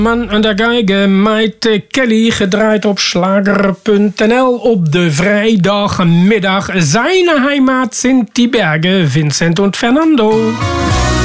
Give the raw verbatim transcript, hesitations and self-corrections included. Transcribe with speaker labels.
Speaker 1: Man aan de geige, Maite Kelly, gedraaid op slager punt n l op de vrijdagmiddag. Zijn heimat Sint-Berge, Vincent en Fernando.